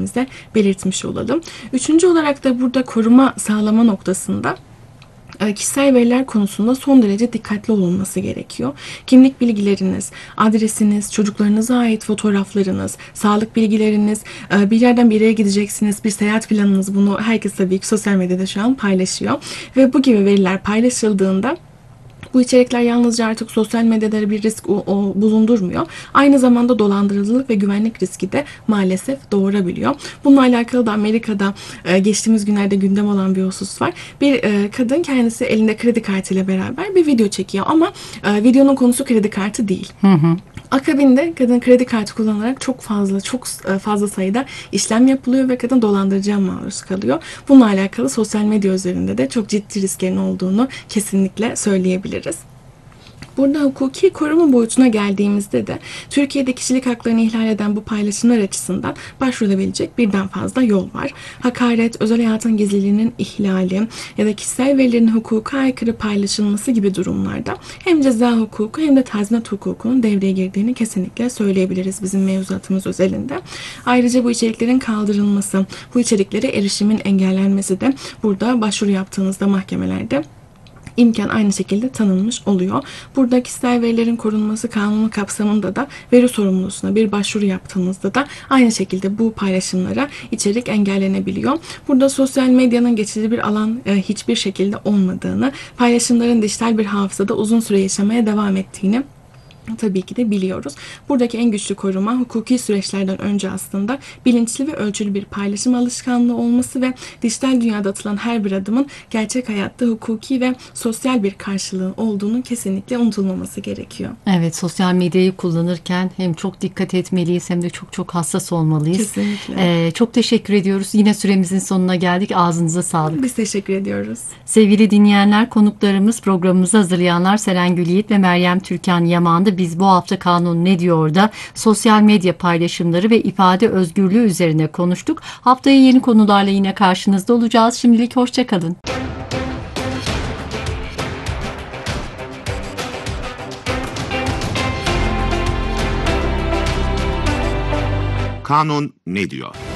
gerektiğimizi belirtmiş olalım. Üçüncü olarak da burada koruma sağlama noktasında kişisel veriler konusunda son derece dikkatli olunması gerekiyor. Kimlik bilgileriniz, adresiniz, çocuklarınıza ait fotoğraflarınız, sağlık bilgileriniz, bir yerden bir yere gideceksiniz, bir seyahat planınız, bunu herkes tabii ki sosyal medyada şu an paylaşıyor. Ve bu gibi veriler paylaşıldığında bu içerikler yalnızca artık sosyal medyada bir risk bulundurmuyor. Aynı zamanda dolandırıcılık ve güvenlik riski de maalesef doğurabiliyor. Bununla alakalı da Amerika'da geçtiğimiz günlerde gündem olan bir husus var. Bir kadın kendisi elinde kredi kartıyla beraber bir video çekiyor ama videonun konusu kredi kartı değil. Akabinde kadın kredi kartı kullanarak çok fazla sayıda işlem yapılıyor ve kadın dolandırıcıya maruz kalıyor. Bununla alakalı sosyal medya üzerinde de çok ciddi risklerin olduğunu kesinlikle söyleyebiliriz. Burada hukuki koruma boyutuna geldiğimizde de Türkiye'de kişilik haklarını ihlal eden bu paylaşımlar açısından başvurulabilecek birden fazla yol var. Hakaret, özel hayatın gizliliğinin ihlali ya da kişisel verilerin hukuka aykırı paylaşılması gibi durumlarda hem ceza hukuku hem de tazminat hukukunun devreye girdiğini kesinlikle söyleyebiliriz bizim mevzuatımız özelinde. Ayrıca bu içeriklerin kaldırılması, bu içeriklere erişimin engellenmesi de burada başvuru yaptığınızda mahkemelerde imkan aynı şekilde tanınmış oluyor. Burada kişisel verilerin korunması kanunu kapsamında da veri sorumlusuna bir başvuru yaptığınızda da aynı şekilde bu paylaşımlara içerik engellenebiliyor. Burada sosyal medyanın geçici bir alan hiçbir şekilde olmadığını, paylaşımların dijital bir hafızada uzun süre yaşamaya devam ettiğini tabii ki de biliyoruz. Buradaki en güçlü koruma hukuki süreçlerden önce aslında bilinçli ve ölçülü bir paylaşım alışkanlığı olması ve dijital dünyada atılan her bir adımın gerçek hayatta hukuki ve sosyal bir karşılığı olduğunu kesinlikle unutulmaması gerekiyor. Evet, sosyal medyayı kullanırken hem çok dikkat etmeliyiz hem de çok hassas olmalıyız. Kesinlikle. Çok teşekkür ediyoruz. Yine süremizin sonuna geldik. Ağzınıza sağlık. Biz teşekkür ediyoruz. Sevgili dinleyenler, konuklarımız, programımızı hazırlayanlar Seren Gülyiğit ve Meryem Türkan Yaman'dı. Biz bu hafta kanun ne diyor da sosyal medya paylaşımları ve ifade özgürlüğü üzerine konuştuk. Haftaya yeni konularla yine karşınızda olacağız. Şimdilik hoşça kalın. Kanun ne diyor?